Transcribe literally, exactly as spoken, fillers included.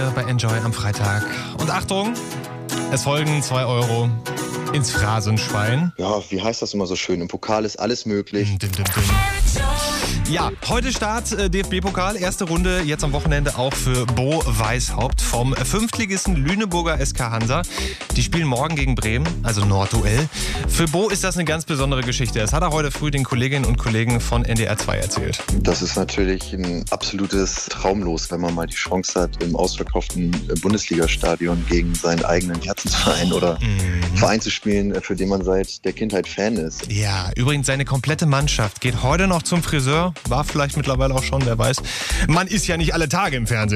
Bei Enjoy am Freitag. Und Achtung, es folgen zwei Euro ins Phrasenschwein. Ja, wie heißt das immer so schön? Im Pokal ist alles möglich. Dim, dim, dim. Ja, heute Start äh, D F B-Pokal. Erste Runde jetzt am Wochenende auch für Bo Weishaupt vom Fünftligisten Lüneburger S K Hansa. Die spielen morgen gegen Bremen, also Nordduell. Für Bo ist das eine ganz besondere Geschichte. Das hat er heute früh den Kolleginnen und Kollegen von N D R zwei erzählt. Das ist natürlich ein absolutes Traumlos, wenn man mal die Chance hat, im ausverkauften Bundesligastadion gegen seinen eigenen Herzensverein oder mhm. Verein zu spielen, für den man seit der Kindheit Fan ist. Ja, übrigens seine komplette Mannschaft geht heute noch zum Friseur. War vielleicht mittlerweile auch schon, wer weiß. Man ist ja nicht alle Tage im Fernsehen.